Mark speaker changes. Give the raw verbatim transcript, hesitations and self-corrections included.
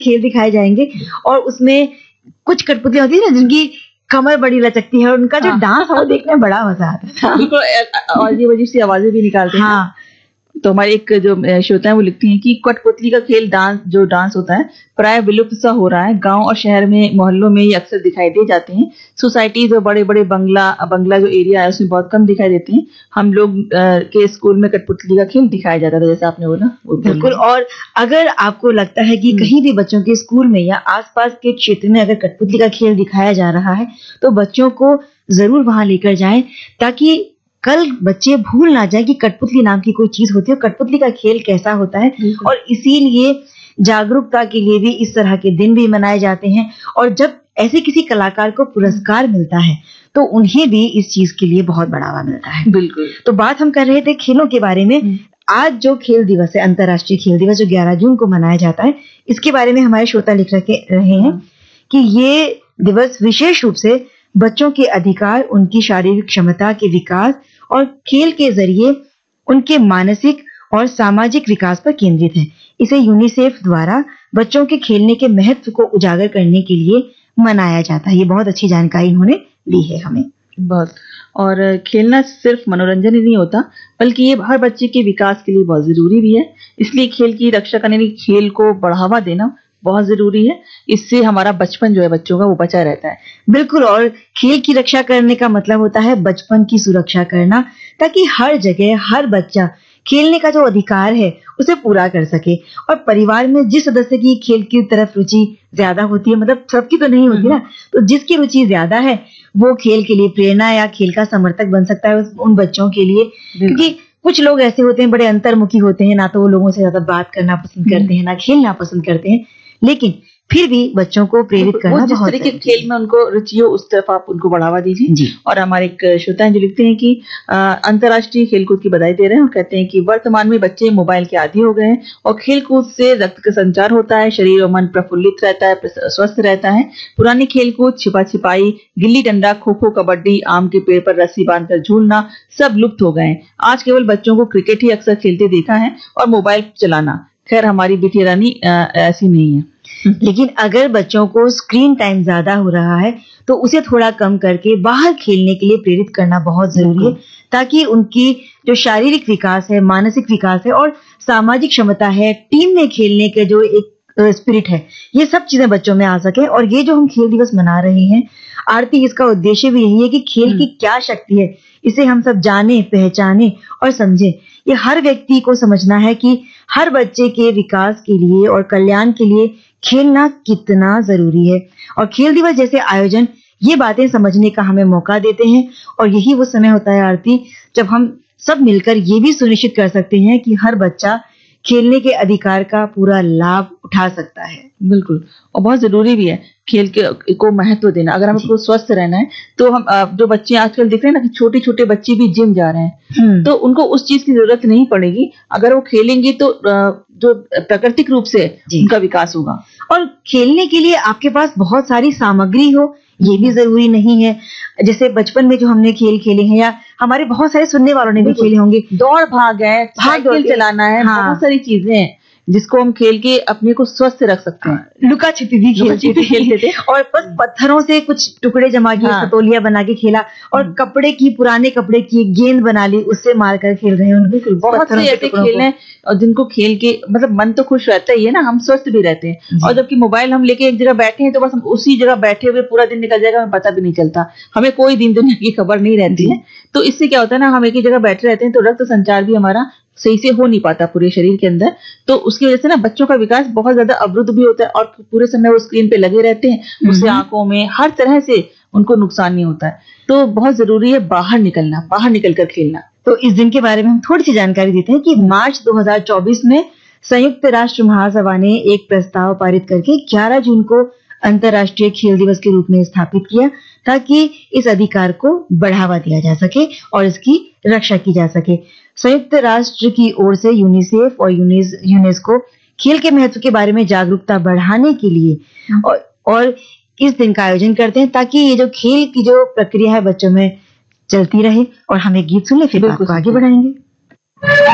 Speaker 1: खेल दिखाए जाएँगे और उसमें कुछ कठपुतलियाँ होती है ना जिनकी कमर बड़ी लचकती है और उनका जो
Speaker 2: हाँ।
Speaker 1: डांस है वो देखने में बड़ा मज़ा आता था।
Speaker 2: बिल्कुल अ, अजीब-अजीब सी आवाज़ें भी निकालते हैं।
Speaker 1: हाँ।
Speaker 2: तो हमारे एक जो अ, श्रोता हैं वो लिखती हैं कि कठपुतली का खेल डांस जो डांस होता है प्राय विलुप्त सा हो रहा है। गाँव और शहर में मोहल्लों में ये अक्सर दिखाई दे जाते हैं। सोसाइटीज़ और बड़े-बड़े बंगला बंगला जो एरिया है उसमें बहुत कम दिखाई देते हैं। हम लोग अ, के स्कूल में कठपुतली का खेल दिखाया जाता था जैसे आपने बोला। वो बोल
Speaker 1: बिल्कुल
Speaker 2: रही हैं।
Speaker 1: और अगर आपको लगता है कि
Speaker 2: हुँ।
Speaker 1: कहीं भी बच्चों के स्कूल में या आस-पास के क्षेत्र में अगर कठपुतली का खेल दिखाया जा रहा है, तो बच्चों को ज़रूर वहाँ लेकर जाएँ ताकि कल बच्चे भूल ना जाएँ कि कठपुतली नाम की कोई चीज़ होती है और कठपुतली का खेल कैसा होता है
Speaker 2: बिल्कुल।
Speaker 1: और इसीलिए जागरूकता के लिए भी इस तरह के दिन भी मनाए जाते हैं और जब ऐसे किसी कलाकार को पुरस्कार मिलता है, तो उन्हें भी इस चीज़ के लिए बहुत बढ़ावा मिलता है।
Speaker 2: बिल्कुल।
Speaker 1: तो बात हम कर रहे थे खेलों के बारे में।
Speaker 2: हुँ।
Speaker 1: आज जो खेल दिवस है, अंतर्राष्ट्रीय खेल दिवस जो ग्यारह जून को मनाया जाता है, इसके बारे में हमारे श्रोता लिख रखे रहे हैं
Speaker 2: हाँ।
Speaker 1: कि ये दिवस विशेष रूप से बच्चों के अधिकार, उनकी शारीरिक क्षमता के विकास और खेल के ज़रिए उनके मानसिक और सामाजिक विकास पर केंद्रित है। इसे यूनिसेफ द्वारा बच्चों के खेलने के महत्व को उजागर करने के लिए मनाया जाता है। ये बहुत अच्छी जानकारी इन्होंने दी है हमें।
Speaker 2: बहुत और खेलना सिर्फ मनोरंजन ही नहीं होता, बल्कि ये हर बच्चे के विकास के लिए बहुत ज़रूरी भी है। इसलिए खेल की रक्षा करने के लिए खेल को बढ़ावा देना बहुत ज़रूरी है। इससे हमारा बचपन जो है बच्चों का वो बचा रहता है।
Speaker 1: बिल्कुल और खेल की रक्षा करने का मतलब होता है बचपन की सुरक्षा करना, ताकि हर जगह हर बच्चा खेलने का जो अधिकार है, उसे पूरा कर सके और परिवार में जिस सदस्य की खेल की तरफ रुचि ज़्यादा होती है, मतलब सबकी तो नहीं होती
Speaker 2: हुँ,
Speaker 1: ना, तो जिसकी रुचि ज़्यादा है, वो खेल के लिए प्रेरणा या खेल का समर्थक बन सकता है उस उन बच्चों के लिए। क्योंकि कुछ लोग ऐसे होते हैं, बड़े अंतर्मुखी होते हैं, ना तो वो लोगों से ज़्यादा बात करना पसंद
Speaker 2: हुँ।
Speaker 1: करते हैं, ना खेलना पसंद करते हैं, लेकिन फिर भी बच्चों को प्रेरित
Speaker 2: वो
Speaker 1: करना
Speaker 2: जिस
Speaker 1: बहुत
Speaker 2: तरह के
Speaker 1: ज़रूरी
Speaker 2: खेल
Speaker 1: है।
Speaker 2: में उनको रुचि हो उस तरफ आप उनको बढ़ावा दीजिए।
Speaker 1: जी।
Speaker 2: और हमारे एक श्रोता हैं जो लिखते हैं कि अ, अंतर्राष्ट्रीय खेलकूद की बधाई दे रहे हैं और कहते हैं कि वर्तमान में बच्चे मोबाइल के आदी हो गए हैं और खेलकूद से रक्त का संचार होता है, शरीर और मन प्रफुल्लित रहता है, प्रस स्वस्थ रहता है। पुरानी खेलकूद छिपा-छिपाई, गिल्ली-डंडा, खो-खो, कबड्डी, आम के पेड़ पर रस्सी बांधकर झूलना सब लुप्त हो गए हैं। आज केवल बच्चों को क्रिकेट ही अक्सर खेलते देखा है और मोबाइल चलाना। खैर हमारी बिटिया रानी अ, ऐसी नहीं है।
Speaker 1: लेकिन अगर बच्चों को स्क्रीन टाइम ज़्यादा हो रहा है, तो उसे थोड़ा कम करके बाहर खेलने के लिए प्रेरित करना बहुत ज़रूरी है, ताकि उनकी जो शारीरिक विकास है, मानसिक विकास है और सामाजिक क्षमता है, टीम में खेलने के जो एक अ, स्पिरिट है, ये सब चीज़ें बच्चों में आ सके और ये जो हम खेल दिवस मना रहे हैं, आरती इसका उद्देश्य भी यही है कि खेल की क्या शक्ति है, इसे हम सब जानें, पहचानें और समझें। ये हर व्यक्ति को समझना है कि हर बच्चे के विकास के लिए और कल्याण के लिए खेलना कितना ज़रूरी है और खेल दिवस जैसे आयोजन ये बातें समझने का हमें मौका देते हैं और यही वो समय होता है आरती जब हम सब मिलकर ये भी सुनिश्चित कर सकते हैं कि हर बच्चा खेलने के अधिकार का पूरा लाभ उठा सकता है।
Speaker 2: बिल्कुल और बहुत ज़रूरी भी है खेल के को महत्व देना। अगर हमको स्वस्थ रहना है तो हम अ, जो बच्चे आजकल देख रहे हैं ना कि छोटे-छोटे बच्चे भी जिम जा रहे हैं,
Speaker 1: हुँ।
Speaker 2: तो उनको उस चीज़ की ज़रूरत नहीं पड़ेगी। अगर वो खेलेंगे तो अ, जो प्राकृतिक रूप से
Speaker 1: जी।
Speaker 2: उनका विकास होगा।
Speaker 1: और खेलने के लिए आपके पास बहुत सारी सामग्री हो, ये भी ज़रूरी नहीं है। जैसे बचपन में जो हमने खेल खेले हैं या हमारे बहुत सारे सुनने वालों ने भी
Speaker 2: बिल्कुल।
Speaker 1: खेले होंगे।
Speaker 2: दौड़-भाग है,
Speaker 1: भाग-दौड़
Speaker 2: साइकिल
Speaker 1: के
Speaker 2: चलाना है,
Speaker 1: हाँ।
Speaker 2: बहुत सारी चीज़ें हैं जिसको हम खेल के अपने को स्वस्थ रख सकते हैं।
Speaker 1: लुका-छिपी भी खेलते
Speaker 2: लुका-छिपी
Speaker 1: थे
Speaker 2: खेलते थे।
Speaker 1: और बस पत्थरों से कुछ टुकड़े जमा किए,
Speaker 2: हाँ।
Speaker 1: सतोलिया बना के खेला और
Speaker 2: हुँ।
Speaker 1: कपड़े की पुराने कपड़े की एक गेंद बना ली, उससे मारकर खेल रहे हैं उन
Speaker 2: बिल्कुल, बहुत
Speaker 1: पत्थरों
Speaker 2: से
Speaker 1: के
Speaker 2: ऐसे
Speaker 1: टुकड़ों
Speaker 2: खेल
Speaker 1: को।
Speaker 2: हैं और जिनको खेल के मतलब मन तो खुश रहता ही है ना, हम स्वस्थ भी रहते हैं।
Speaker 1: जी।
Speaker 2: और जबकि मोबाइल हम लेके एक जगह बैठे हैं तो बस हम उसी जगह बैठे हुए पूरा दिन निकल जाएगा, हमें पता भी नहीं चलता। हमें कोई दिन दुनिया की खबर नहीं रहती है। तो इससे क्या होता है ना, हम एक ही जगह बैठे रहते हैं तो रक्त संचार भी हमारा सही से हो नहीं पाता पूरे शरीर के अंदर। तो उसकी वजह से ना बच्चों का विकास बहुत ज़्यादा अवरुद्ध भी होता है और पूरे समय वो स्क्रीन पे लगे रहते हैं। उससे
Speaker 1: हुँ, हुँ।
Speaker 2: आँखों में हर तरह से उनको नुकसान नहीं होता है। तो बहुत ज़रूरी है बाहर निकलना, बाहर निकल कर खेलना।
Speaker 1: तो इस दिन के बारे में हम थोड़ी-सी जानकारी देते हैं कि मार्च दो हज़ार चौबीस में संयुक्त राष्ट्र महासभा ने एक प्रस्ताव पारित करके ग्यारह जून को अंतर्राष्ट्रीय खेल दिवस के रूप में स्थापित किया, ताकि इस अधिकार को बढ़ावा दिया जा सके और इसकी रक्षा की जा सके। संयुक्त राष्ट्र की ओर से यूनिसेफ और यूनेस यूनेस्को खेल के महत्व के बारे में जागरूकता बढ़ाने के लिए और, और इस दिन का आयोजन करते हैं, ताकि ये जो खेल की जो प्रक्रिया है बच्चों में चलती रहे और हम एक गीत सुन लें, फिर बात को आगे बढ़ाएंगे।